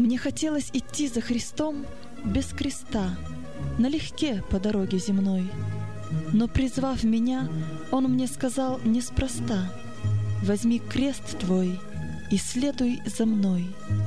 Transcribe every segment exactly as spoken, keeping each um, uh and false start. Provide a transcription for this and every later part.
Мне хотелось идти за Христом без креста, налегке по дороге земной. Но, призвав меня, Он мне сказал неспроста: «Возьми крест твой и следуй за мной».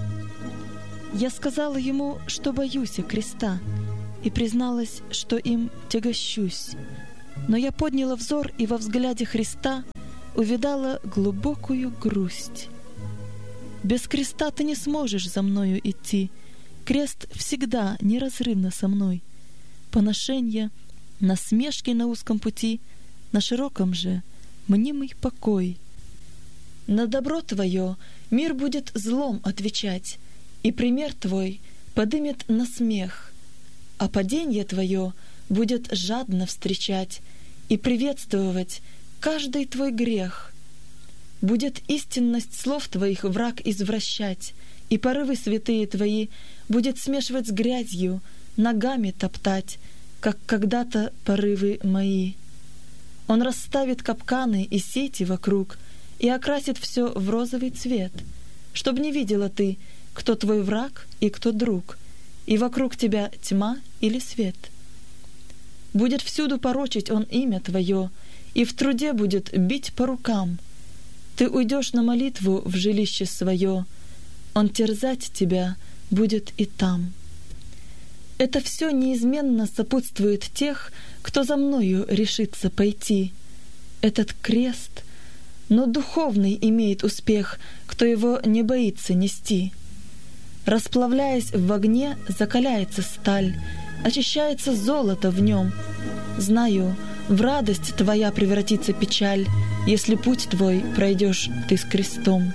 Я сказала Ему, что боюсь креста, и призналась, что им тягощусь. Но я подняла взор, и во взгляде Христа увидала глубокую грусть. Без креста ты не сможешь за мною идти. Крест всегда неразрывно со мной. Поношенья, насмешки на узком пути, на широком же мнимый покой. На добро твое мир будет злом отвечать, и пример твой подымет на смех, а паденье твое будет жадно встречать и приветствовать каждый твой грех. Будет истинность слов твоих враг извращать, и порывы святые твои будет смешивать с грязью, ногами топтать, как когда-то порывы мои. Он расставит капканы и сети вокруг и окрасит все в розовый цвет, чтоб не видела ты, кто твой враг и кто друг, и вокруг тебя тьма или свет. Будет всюду порочить он имя твое, и в труде будет бить по рукам. Ты уйдешь на молитву в жилище свое, он терзать тебя будет и там. Это все неизменно сопутствует тех, кто за мною решится пойти. Этот крест, но духовный имеет успех, кто его не боится нести. Расплавляясь в огне, закаляется сталь, очищается золото в нем. Знаю, в радость твоя превратится печаль, если путь твой пройдешь ты с крестом.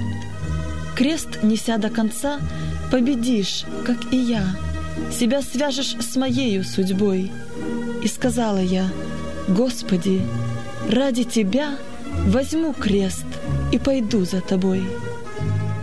Крест, неся до конца, победишь, как и я, себя свяжешь с моею судьбой. И сказала я: Господи, ради Тебя возьму крест и пойду за Тобой.